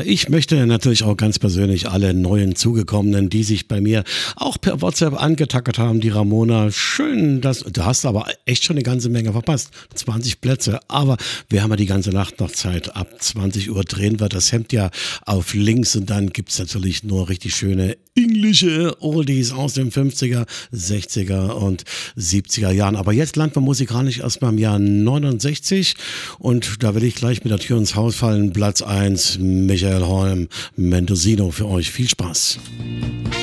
ich möchte natürlich auch ganz persönlich alle neuen Zugekommenen, die sich bei mir auch per WhatsApp angetackert haben, die Ramona, schön, du hast aber echt schon eine ganze Menge verpasst. 20 Plätze, aber wir haben ja die ganze Nacht noch Zeit. Ab 20 Uhr drehen wir das Hemd ja auf links und dann gibt es natürlich nur richtig schöne englische Oldies aus den 50er, 60er und 70er Jahren. Aber jetzt landen wir musikalisch erstmal im Jahr 69 und da will ich gleich mit der Tür ins Haus fallen. Platz 1, Michael Holm, Mendocino für euch. Viel Spaß.